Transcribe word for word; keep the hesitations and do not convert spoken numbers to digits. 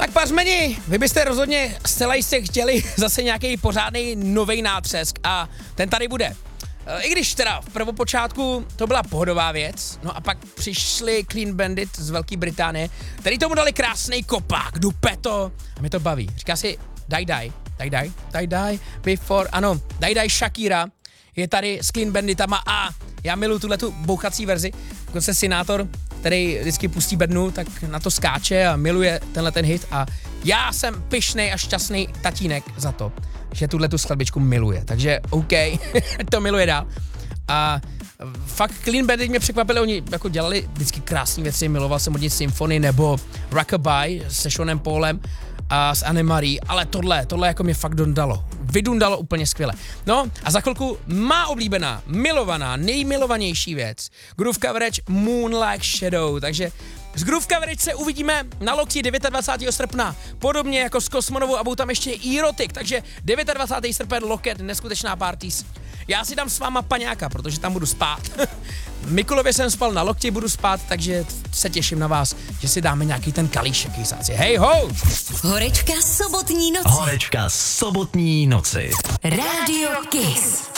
Tak pařmeni, vy byste rozhodně zcela jistě chtěli zase nějaký pořádný novej nátřesk a ten tady bude. I když teda v prvopočátku to byla pohodová věc, no a pak přišli Clean Bandit z Velké Británie, který tomu dali krásný kopák, dupe to a mě to baví. Říká si daj daj, daj daj, daj daj, before, ano, daj daj Shakira je tady s Clean Banditama a já miluji tuhletu bouchací verzi, dokonce Senátor, který vždycky pustí bednu, tak na to skáče a miluje tenhle ten hit a já jsem pyšnej a šťastný tatínek za to, že tuhletu skladbičku miluje, takže OK, to miluje dál. A fakt Clean Bandit mě překvapili, oni jako dělali vždycky krásné věci, miloval jsem od nich Symphony nebo Rockabye se Seanem Paulem a s Anne-Marie, ale tohle, tohle jako mě fakt dondalo, vydundalo úplně skvěle. No a za chvilku má oblíbená, milovaná, nejmilovanější věc, Groove Coverage Moonlight Shadow, takže z Groove Coverage se uvidíme na Lokti dvacátého devátého srpna, podobně jako s Kosmonovou a budou tam ještě Erotic, takže dvacátého devátého srpen Loket, neskutečná parties. Já si dám s váma paňáka, protože tam budu spát. V Mikulově jsem spal na Lokti, budu spát, takže se těším na vás, že si dáme nějaký ten kalíšek, jisáci. Hej ho! Horečka sobotní noci. Horečka sobotní noci. Rádio Kiss.